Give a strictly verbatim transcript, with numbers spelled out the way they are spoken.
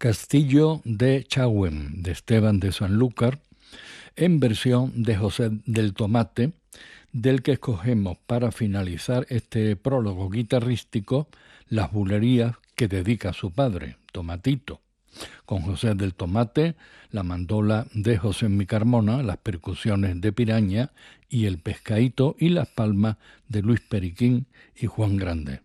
Castillo de Chagüen, de Esteban de Sanlúcar, en versión de José del Tomate, del que escogemos para finalizar este prólogo guitarrístico las bulerías que dedica a su padre, Tomatito, con José del Tomate, la mandola de José Mi Carmona, las percusiones de Piraña y el pescaíto y las palmas de Luis Periquín y Juan Grande.